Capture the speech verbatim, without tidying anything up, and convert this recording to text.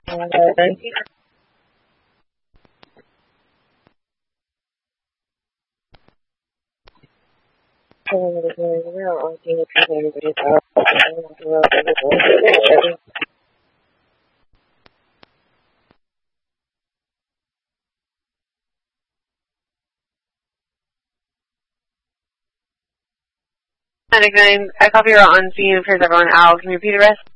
nine, I copy her on scene. Appears everyone out. Can you repeat the rest?